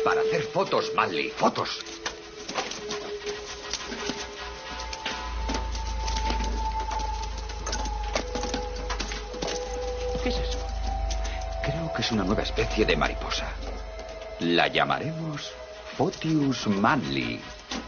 Para hacer fotos, Manly. ¡Fotos! ¿Qué es eso? Creo que es una nueva especie de mariposa. La llamaremos Photius manly.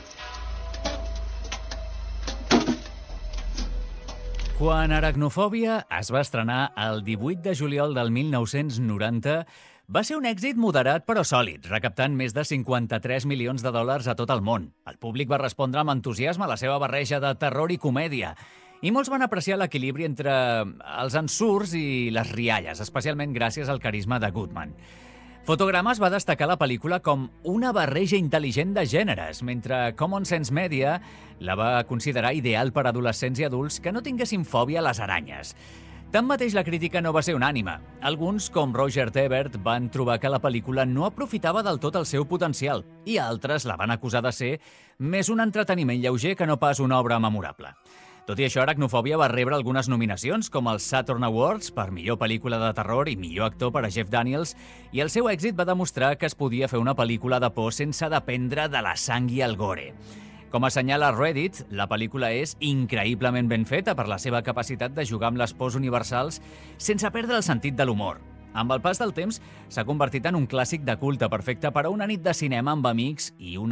Quan Aracnofòbia es va estrenar el 18 de juliol del 1990, va ser un èxit moderat però sòlid, recaptant més de 53 milions de dòlars a tot el món. El públic va respondre amb entusiasme a la seva barreja de terror i comèdia, i molts van apreciar l'equilibri entre els ensurts i les rialles, especialment gràcies al carisma de Goodman. Fotogrames va destacar la pel·lícula com una barreja intel·ligent de gèneres, mentre Common Sense Media la va considerar ideal per a adolescents i adults que no tinguessin fòbia a les aranyes. Tanmateix, la crítica no va ser unànime. Alguns, com Roger Ebert, van trobar que la pel·lícula no aprofitava del tot el seu potencial i altres la van acusar de ser més un entreteniment lleuger que no pas una obra memorable. Tot i això, Aracnofòbia va rebre algunes nominacions, com els Saturn Awards per millor pel·lícula de terror i millor actor per a Jeff Daniels, i el seu èxit va demostrar que es podia fer una pel·lícula de por sense dependre de la sang i el gore. Com assenyala Reddit, la pel·lícula és increïblement ben feta per la seva capacitat de jugar amb les pors universals sense perdre el sentit de l'humor. Amb el pas del temps, s'ha convertit en un clàssic de culte perfecte per a una nit de cinema amb amics i una